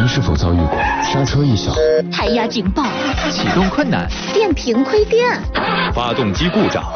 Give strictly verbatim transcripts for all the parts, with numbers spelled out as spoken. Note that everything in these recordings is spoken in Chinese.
你是否遭遇过刹车异响、 胎压警报、 启动困难、 电瓶亏电、 发动机故障？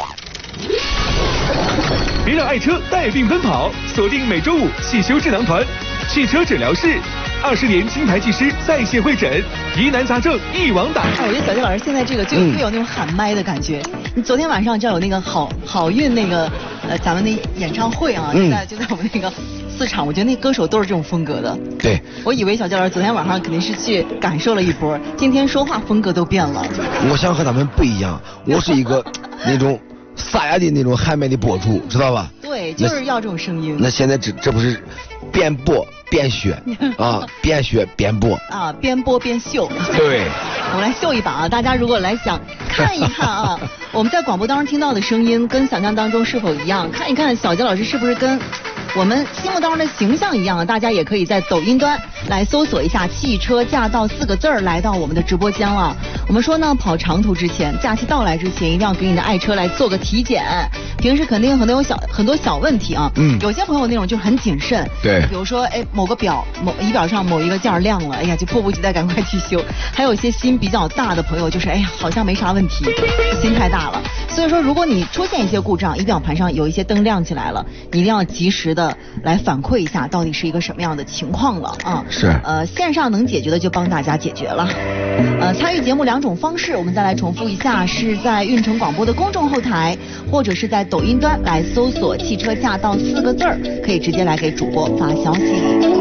别让爱车带病奔跑，锁定每周五汽修智囊团，汽车诊疗室，二十年金牌技师在线会诊，疑难杂症一网打。 哎，我觉得小杰老师现在这个就特有那种喊麦的感觉。嗯、你昨天晚上就有那个好好运那个呃咱们那演唱会啊，就在、嗯、就在我们那个四场，我觉得那歌手都是这种风格的。 对， 我以为小杰老师昨天晚上肯定是去感受了一波，今天说话风格都变了。 我想和他们不一样，我是一个那种撒亚的那种喊麦的博主，知道吧？ 对，就是要这种声音。 那现在这这不是边播边学啊，边学边播啊，边播边秀。 对， 我们来秀一把啊！大家如果来想看一看啊，我们在广播当中听到的声音跟想象当中是否一样？看一看小杰老师是不是跟我们心目当中的形象一样啊？大家也可以在抖音端来搜索一下汽车驾到四个字儿，来到我们的直播间了。我们说呢，跑长途之前，假期到来之前，一定要给你的爱车来做个体检。平时肯定很多有小很多小问题啊，嗯，有些朋友那种就很谨慎， 对， 比如说哎某个表某仪表上某一个件亮了，哎呀就迫不及待赶快去修。还有一些心比较大的朋友，就是哎呀好像没啥问题，心太大了。所以说，如果你出现一些故障，仪表盘上有一些灯亮起来了，你一定要及时的来反馈一下，到底是一个什么样的情况了啊？ 是。 呃，线上能解决的就帮大家解决了。呃，参与节目两种方式，我们再来重复一下，是在运城广播的公众后台，或者是在抖音端来搜索"汽车驾到"四个字儿，可以直接来给主播发消息。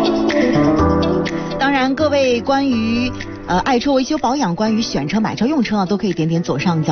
当然，各位关于呃爱车维修保养、关于选车、买车、用车啊，都可以点点左上角